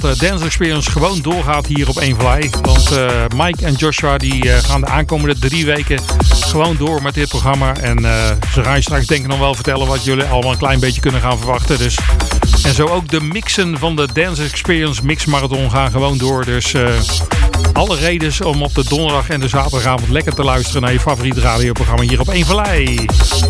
Dance Experience gewoon doorgaat hier op 1 Vallei. Want Mike en Joshua die gaan de aankomende 3 weken gewoon door met dit programma. En ze gaan je straks denk ik nog wel vertellen wat jullie allemaal een klein beetje kunnen gaan verwachten. Dus. En zo ook de mixen van de Dance Experience Mix Marathon gaan gewoon door. Dus alle redenen om op de donderdag en de zaterdagavond lekker te luisteren naar je favoriete radioprogramma hier op 1 Vallei.